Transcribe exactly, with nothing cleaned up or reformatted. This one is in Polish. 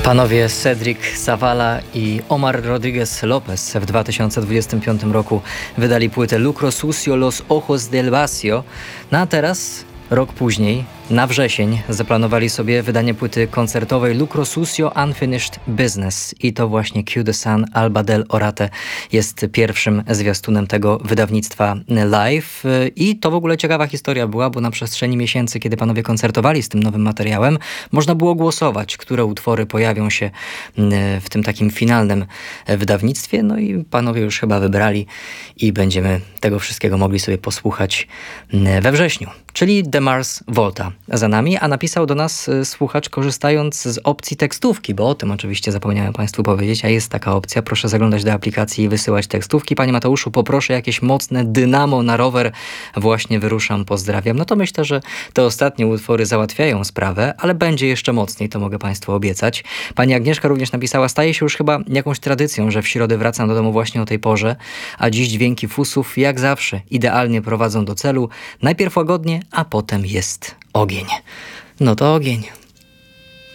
Panowie Cedric Zavala i Omar Rodriguez Lopez w dwa tysiące dwudziestym piątym roku wydali płytę Lucro Sucio Los Ojos del Vacío. No a teraz, rok później, na wrzesień, zaplanowali sobie wydanie płyty koncertowej Lucro Sucio Unfinished Business. I to właśnie Cue the Sun Alba del Orate jest pierwszym zwiastunem tego wydawnictwa live. I to w ogóle ciekawa historia była, bo na przestrzeni miesięcy, kiedy panowie koncertowali z tym nowym materiałem, można było głosować, które utwory pojawią się w tym takim finalnym wydawnictwie. No i panowie już chyba wybrali i będziemy tego wszystkiego mogli sobie posłuchać we wrześniu. Czyli The Mars Volta za nami, a napisał do nas słuchacz korzystając z opcji tekstówki, bo o tym oczywiście zapomniałem Państwu powiedzieć, a jest taka opcja. Proszę zaglądać do aplikacji i wysyłać tekstówki. Panie Mateuszu, poproszę jakieś mocne dynamo na rower. Właśnie wyruszam, pozdrawiam. No to myślę, że te ostatnie utwory załatwiają sprawę, ale będzie jeszcze mocniej, to mogę Państwu obiecać. Pani Agnieszka również napisała, staje się już chyba jakąś tradycją, że w środę wracam do domu właśnie o tej porze, a dziś dźwięki fusów jak zawsze idealnie prowadzą do celu. Najpierw łagodnie, a potem jest ogień. No to ogień.